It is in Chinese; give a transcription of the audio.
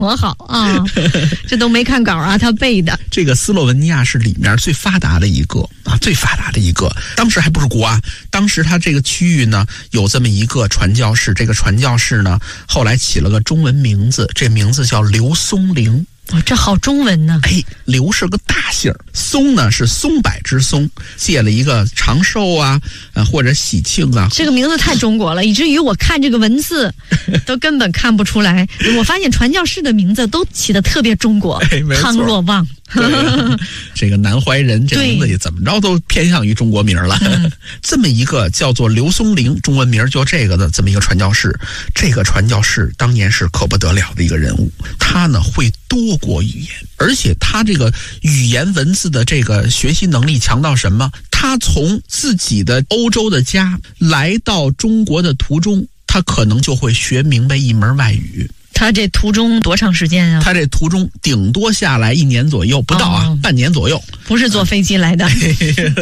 多好啊！这都没看稿啊，他背的。 这个斯洛文尼亚是里面最发达的一个啊，最发达的一个。当时还不是国啊，当时它这个区域呢有这么一个传教士，这个传教士呢后来起了个中文名字，这名字叫刘松龄。 这好中文呢！ 刘是个大姓，松呢是松柏之松，借了一个长寿啊，或者喜庆啊。 这个名字太中国了，以至于我看这个文字都根本看不出来。我发现传教士的名字都起得特别中国，汤若望。 这个南怀仁这名字也怎么着都偏向于中国名了。这么一个叫做刘松龄，中文名就这个的这么一个传教士，这个传教士当年是可不得了的一个人物。他呢会多国语言，而且他这个语言文字的这个学习能力强到什么？他从自己的欧洲的家来到中国的途中，他可能就会学明白一门外语。 他这途中多长时间啊？ 他这途中顶多下来1年左右，不到啊，半年左右。 不是坐飞机来的。